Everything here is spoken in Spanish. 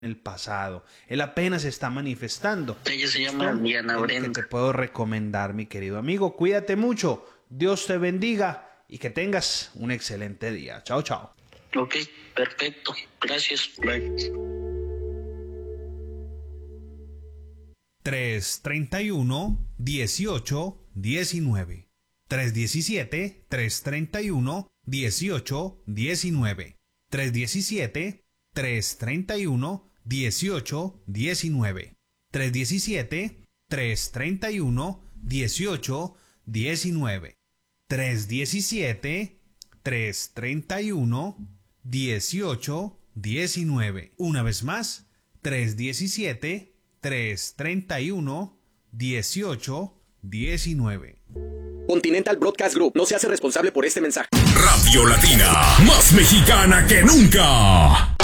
el pasado. Él apenas está manifestando. Ella se llama Diana Brenda. Que te puedo recomendar, mi querido amigo. Cuídate mucho. Dios te bendiga y que tengas un excelente día. Chao, chao. Ok, perfecto. Gracias. Bye. 331-18-19. 317-331-18-19. 317-331-18-19. 317-331-18-19. 317-331-18-19. Una vez más, 317-331-18-19. Continental Broadcast Group no se hace responsable por este mensaje. Radio Latina, más mexicana que nunca.